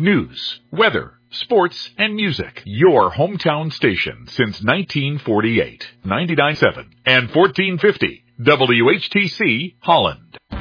news, weather, sports, and music. Your hometown station since 1948. 99.7 and 1450 WHTC Holland.